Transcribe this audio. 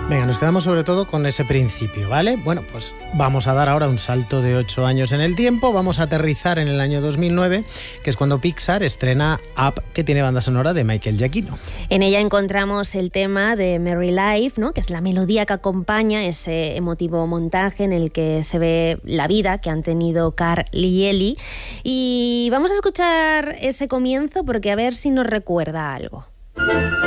Venga, nos quedamos sobre todo con ese principio, ¿vale? Bueno, pues vamos a dar ahora un salto de 8 años en el tiempo, vamos a aterrizar en el año 2009, que es cuando Pixar estrena Up, que tiene banda sonora de Michael Giacchino. En ella encontramos el tema de Merry Life, ¿no?, que es la melodía que acompaña ese emotivo montaje en el que se ve la vida que han tenido Carl y Ellie. Y vamos a escuchar ese comienzo porque a ver si nos recuerda algo.